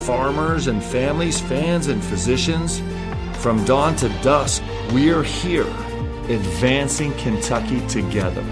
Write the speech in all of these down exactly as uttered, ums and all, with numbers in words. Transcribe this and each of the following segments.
Farmers and families, fans and physicians, from dawn to dusk, we're here, advancing Kentucky together.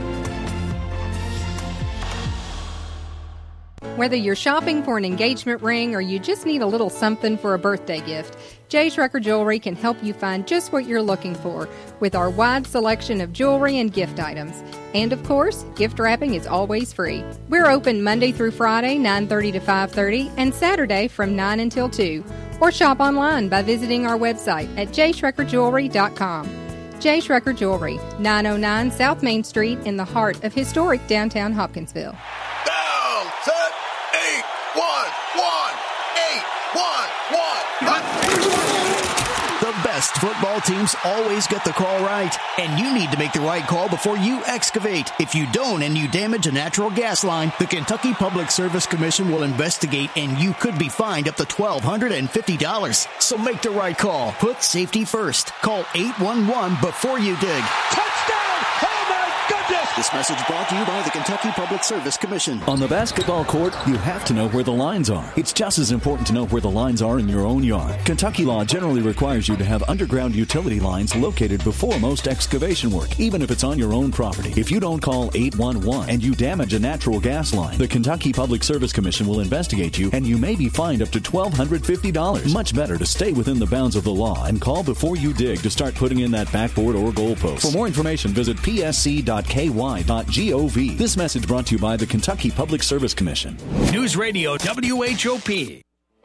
Whether you're shopping for an engagement ring or you just need a little something for a birthday gift, J. Schrecker Jewelry can help you find just what you're looking for with our wide selection of jewelry and gift items. And of course, gift wrapping is always free. We're open Monday through Friday, nine thirty to five thirty, and Saturday from nine until two. Or shop online by visiting our website at j schrecker jewelry dot com. J. Schrecker Jewelry, nine oh nine South Main Street in the heart of historic downtown Hopkinsville. Down, set, eight, one, one, eight, one, one. The best football teams always get the call right, and you need to make the right call before you excavate. If you don't and you damage a natural gas line, the Kentucky Public Service Commission will investigate, and you could be fined up to twelve hundred fifty dollars. So make the right call. Put safety first. Call eight one one before you dig. Touchdown! Oh my goodness! This message brought to you by the Kentucky Public Service Commission. On the basketball court, you have to know where the lines are. It's just as important to know where the lines are in your own yard. Kentucky law generally requires you to have underground utility lines located before most excavation work, even if it's on your own property. If you don't call eight one one and you damage a natural gas line, the Kentucky Public Service Commission will investigate you, and you may be fined up to twelve hundred fifty dollars. Much better to stay within the bounds of the law and call before you dig to start putting in that backboard or goalpost. For more information, visit p s c dot k y dot gov. This message brought to you by the Kentucky Public Service Commission. News Radio W H O P.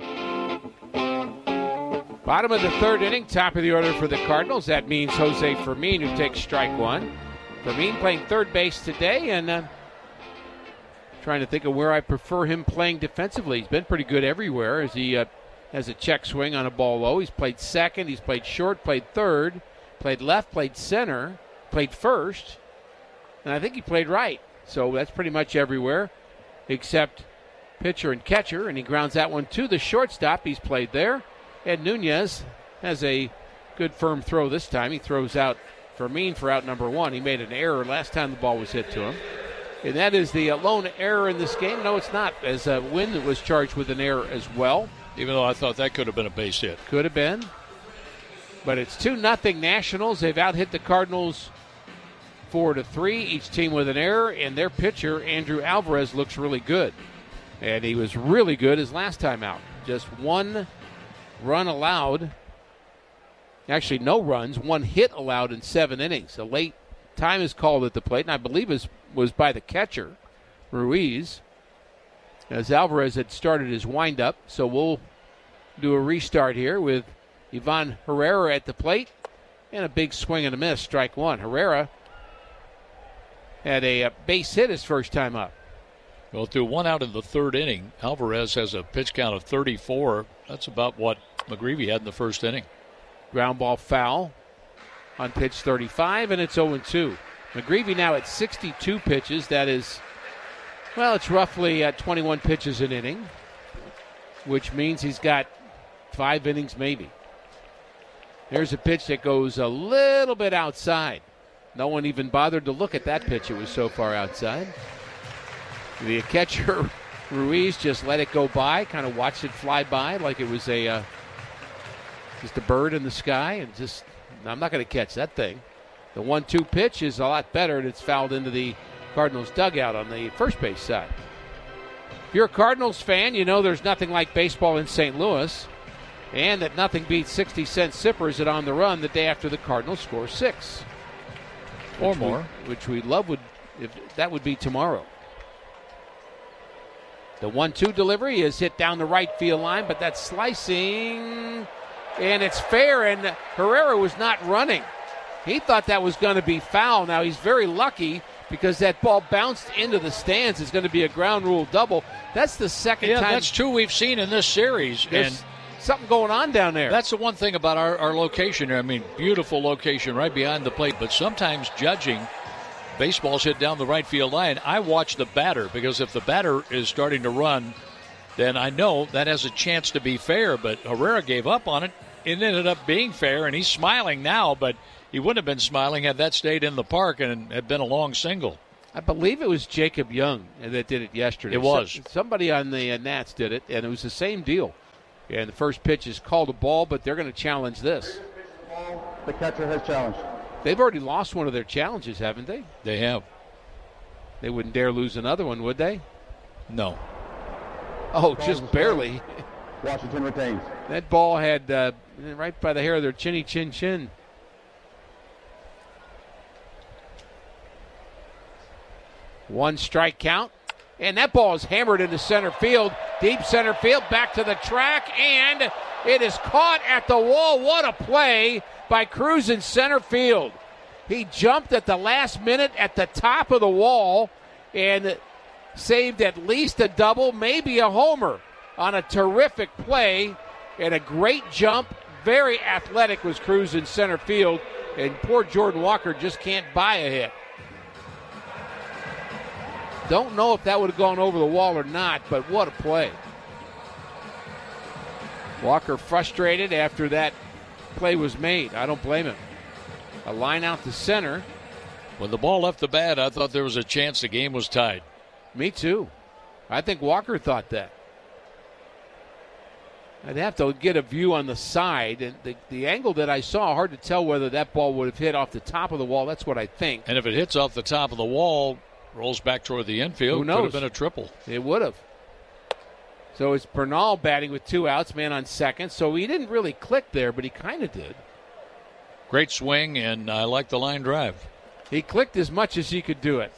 Bottom of the third inning, top of the order for the Cardinals. That means Jose Fermin, who takes strike one. Fermin playing third base today, and uh, trying to think of where I prefer him playing defensively. He's been pretty good everywhere as he uh, has a check swing on a ball low. He's played second, he's played short, played third, played left, played center, played first, and I think he played right. So that's pretty much everywhere except pitcher and catcher, and he grounds that one to the shortstop. He's played there. And Nunez has a good firm throw this time. He throws out Fermin for out number one. He made an error last time the ball was hit to him. And that is the lone error in this game. No, it's not, as uh, Wynn was charged with an error as well. Even though I thought that could have been a base hit. Could have been. But it's two nothing Nationals. They've out-hit the Cardinals four to three. Each team with an error. And their pitcher, Andrew Alvarez, looks really good. And he was really good his last time out. Just one run allowed, actually no runs, one hit allowed in seven innings. A late time is called at the plate, and I believe it was by the catcher, Ruiz, as Alvarez had started his windup. So we'll do a restart here with Ivan Herrera at the plate, and a big swing and a miss, strike one. Herrera had a, a base hit his first time up. Well, through one out in the third inning, Alvarez has a pitch count of thirty-four. That's about what McGreevy had in the first inning. Ground ball foul on pitch thirty-five, and it's oh and two. McGreevy now at sixty-two pitches. That is, well, it's roughly at twenty-one pitches an inning, which means he's got five innings maybe. There's a pitch that goes a little bit outside. No one even bothered to look at that pitch. It was so far outside. The catcher, Ruiz, just let it go by, kind of watched it fly by like it was a uh, just a bird in the sky, and just, I'm not going to catch that thing. The one two pitch is a lot better, and it's fouled into the Cardinals dugout on the first base side. If you're a Cardinals fan, you know there's nothing like baseball in Saint Louis, and that nothing beats sixty cent sippers at On the Run the day after the Cardinals score six. Or more. We, which we love would, if that would be tomorrow. The one two delivery is hit down the right field line, but that's slicing, and it's fair, and Herrera was not running. He thought that was going to be foul. Now, he's very lucky because that ball bounced into the stands. It's going to be a ground rule double. That's the second yeah, time. Yeah, that's two we've seen in this series. There's and something going on down there. That's the one thing about our, our location. I mean, beautiful location right behind the plate, but sometimes judging – baseball's hit down the right field line. I watch the batter, because if the batter is starting to run, then I know that has a chance to be fair. But Herrera gave up on it. It ended up being fair, and he's smiling now, but he wouldn't have been smiling had that stayed in the park and had been a long single. I believe it was Jacob Young that did it yesterday. It was. So, somebody on the uh, Nats did it, and it was the same deal. And the first pitch is called a ball, but they're going to challenge this. The catcher has challenged. They've already lost one of their challenges, haven't they? They have. They wouldn't dare lose another one, would they? No. Oh, just barely. Washington retains. That ball had uh, right by the hair of their chinny chin chin. One strike count. And that ball is hammered into center field. Deep center field, back to the track, and it is caught at the wall. What a play by Cruz in center field. He jumped at the last minute at the top of the wall and saved at least a double, maybe a homer on a terrific play and a great jump. Very athletic was Cruz in center field, and poor Jordan Walker just can't buy a hit. Don't know if that would have gone over the wall or not, but what a play. Walker frustrated after that play was made. I don't blame him. A line out to center. When the ball left the bat, I thought there was a chance the game was tied. Me too. I think Walker thought that. I'd have to get a view on the side. And the, the angle that I saw, hard to tell whether that ball would have hit off the top of the wall. That's what I think. And if it hits off the top of the wall, rolls back toward the infield, who knows? Could have been a triple. It would have. So it's Bernal batting with two outs, man on second. So he didn't really click there, but he kind of did. Great swing, and I like the line drive. He clicked as much as he could do it.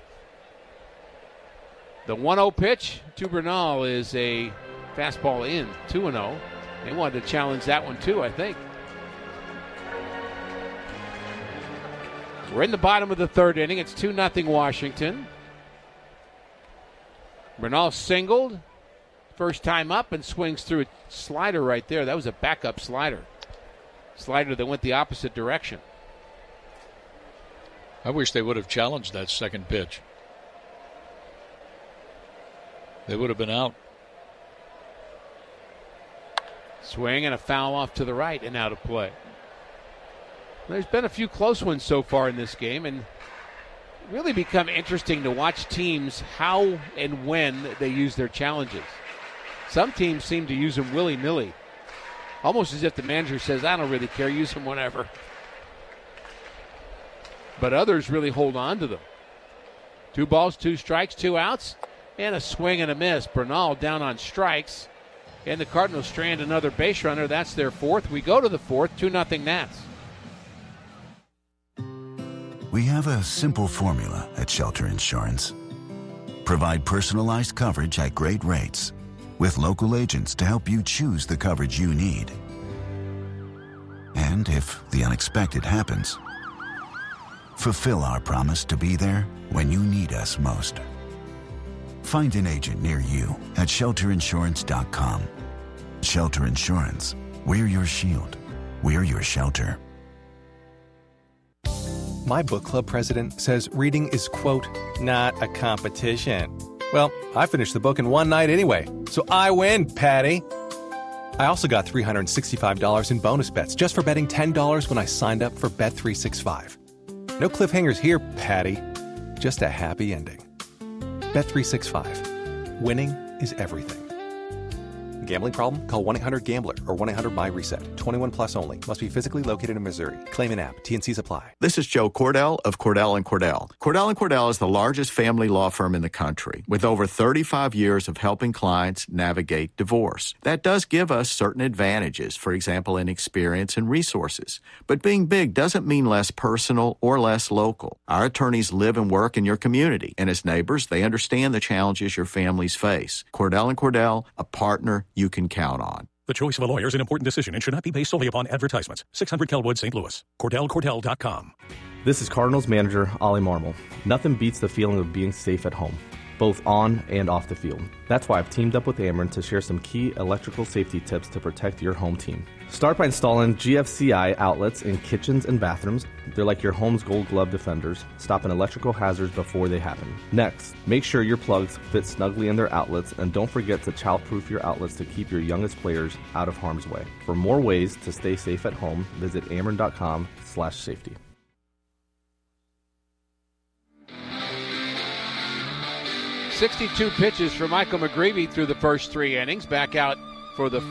The one oh pitch to Bernal is a fastball in, two and oh. They wanted to challenge that one too, I think. We're in the bottom of the third inning. It's two nothing Washington. Bernal singled. First time up and swings through a slider right there. That was a backup slider. Slider that went the opposite direction. I wish they would have challenged that second pitch. They would have been out. Swing and a foul off to the right and out of play. There's been a few close ones so far in this game, and really become interesting to watch teams how and when they use their challenges. Some teams seem to use them willy-nilly, almost as if the manager says, I don't really care, use them whenever. But others really hold on to them. Two balls, two strikes, two outs, and a swing and a miss. Bernal down on strikes, and the Cardinals strand another base runner. That's their fourth. We go to the fourth, two nothing Nats. We have a simple formula at Shelter Insurance. Provide personalized coverage at great rates with local agents to help you choose the coverage you need. And if the unexpected happens, fulfill our promise to be there when you need us most. Find an agent near you at shelter insurance dot com. Shelter Insurance. We're your shield. We're your shelter. My book club president says reading is, quote, not a competition. Well, I finished the book in one night anyway, so I win, Patty. I also got three hundred sixty-five dollars in bonus bets just for betting ten dollars when I signed up for Bet three sixty-five. No cliffhangers here, Patty. Just a happy ending. Bet three sixty-five. Winning is everything. Gambling problem? Call one eight hundred gambler or one eight hundred my reset. twenty-one plus only. Must be physically located in Missouri. Claim an app. T and C's apply. This is Joe Cordell of Cordell and Cordell. Cordell and Cordell is the largest family law firm in the country with over thirty-five years of helping clients navigate divorce. That does give us certain advantages, for example, in experience and resources. But being big doesn't mean less personal or less local. Our attorneys live and work in your community, and as neighbors, they understand the challenges your families face. Cordell and Cordell, a partner you can count on. The choice of a lawyer is an important decision and should not be based solely upon advertisements. six hundred Kelwood, Saint Louis. Cordell Cordell dot com. This is Cardinals manager Ollie Marmol. Nothing beats the feeling of being safe at home, both on and off the field. That's why I've teamed up with Ameren to share some key electrical safety tips to protect your home team. Start by installing G F C I outlets in kitchens and bathrooms. They're like your home's gold glove defenders, stopping electrical hazards before they happen. Next, make sure your plugs fit snugly in their outlets, and don't forget to child-proof your outlets to keep your youngest players out of harm's way. For more ways to stay safe at home, visit ameren.com slash safety. sixty-two pitches for Michael McGreevy through the first three innings. Back out for the